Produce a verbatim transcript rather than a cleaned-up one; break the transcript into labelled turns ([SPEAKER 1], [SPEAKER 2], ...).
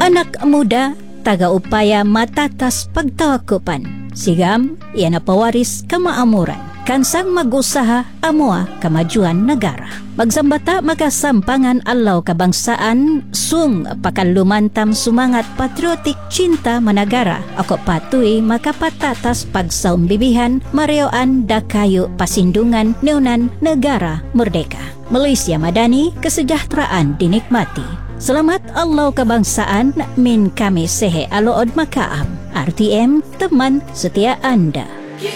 [SPEAKER 1] Anak muda taga upaya matatas pagtawakupan. Sigam, iyan na pawaris kamaamuran. Kansang mag-usaha amua kamajuan negara. Magsambata magasampangan alaw kabangsaan sung pakalumantam sumangat patriotik cinta managara. Ako patuy makapatatas pagsaumbibihan marioan dakayo pasindungan neunan negara merdeka. Malaysia Madani, kesejahteraan dinikmati. Selamat Allah kebangsaan min kami sehe alood makaam. R T M, teman setia Anda.